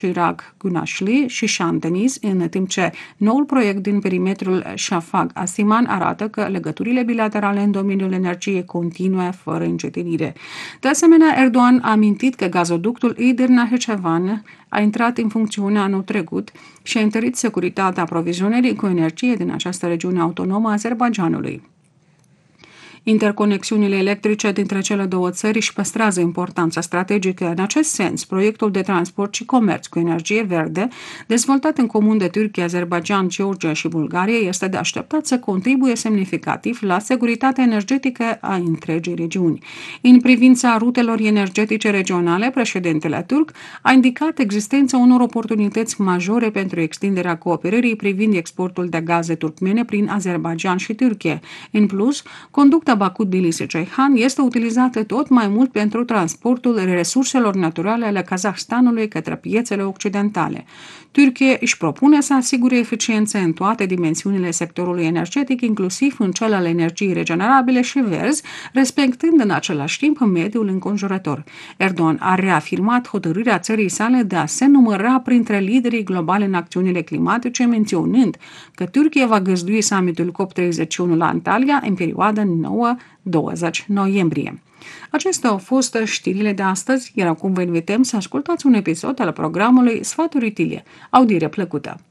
Chirag Gunashli și Shantanis, în timp ce noul proiect din perimetrul Shafag Asiman arată că legăturile bilaterale în domeniul energiei continuă fără încetinire. De asemenea, Erdogan a amintit că gazoductul Edirne-Nakhchivan a intrat în funcțiune anul trecut și a întărit securitatea aprovizionării cu energie din această regiune autonomă a Azerbaidjanului. Interconexiunile electrice dintre cele două țări își păstrează importanța strategică. În acest sens, proiectul de transport și comerț cu energie verde, dezvoltat în comun de Turcia, Azerbaidjan, Georgia și Bulgaria, este de așteptat să contribuie semnificativ la securitatea energetică a întregii regiuni. În privința rutelor energetice regionale, președintele turc a indicat existența unor oportunități majore pentru extinderea cooperării privind exportul de gaze turkmene prin Azerbaidjan și Turcia. În plus, conducta Baku-Tbilisi-Ceyhan este utilizată tot mai mult pentru transportul resurselor naturale ale Kazahstanului către piețele occidentale. Turcia își propune să asigure eficiență în toate dimensiunile sectorului energetic, inclusiv în cel al energiei regenerabile și verzi, respectând în același timp mediul înconjurător. Erdogan a reafirmat hotărârea țării sale de a se număra printre liderii globali în acțiunile climatice, menționând că Turcia va găzdui summitul COP31 la Antalya în perioada 9-20 noiembrie. Acestea au fost știrile de astăzi, iar acum vă invităm să ascultați un episod al programului Sfaturi utile. Audiere plăcută!